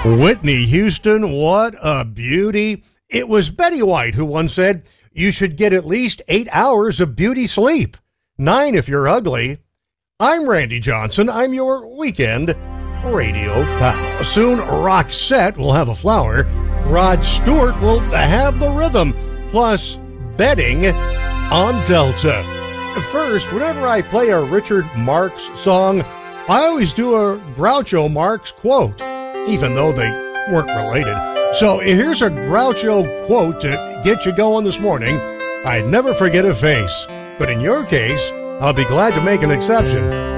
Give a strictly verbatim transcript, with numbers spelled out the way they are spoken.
Whitney Houston, what a beauty. It was Betty White who once said, you should get at least eight hours of beauty sleep. Nine if you're ugly. I'm Randy Johnson. I'm your weekend radio pal. Soon, Roxette will have a flower. Rod Stewart will have the rhythm. Plus, betting on Delta. First, whenever I play a Richard Marx song, I always do a Groucho Marx quote, even though they weren't related. So here's a Groucho quote to get you going this morning. I'd never forget a face, but in your case, I'll be glad to make an exception.